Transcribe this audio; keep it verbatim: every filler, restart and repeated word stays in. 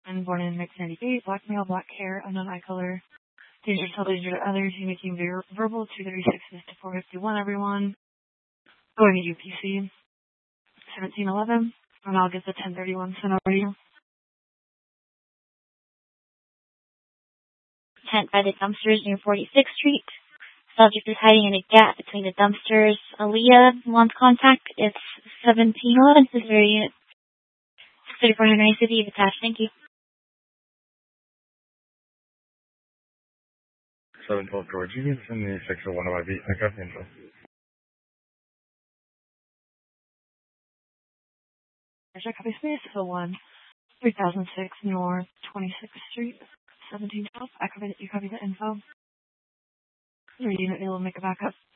born in nineteen ninety-eight, black male, black hair, unknown eye color. Danger to self, danger to others. You making ver- verbal two thirty-six to four fifty-one, everyone. Going to U P C. seventeen eleven. And I'll get the ten thirty-one sent over to you. Tent by the dumpsters near forty-sixth Street. Subject is hiding in a gap between the dumpsters. Aaliyah wants contact. It's seventeen eleven. This is very unit. thirty-four Henry City is attached. Thank you. seven twelve George, you can send me six oh one of my beat. I got the info. Check copy space. So one. three thousand six North twenty-sixth Street. seventeen twelve. I copy, you copy the info. Your unit will make a backup.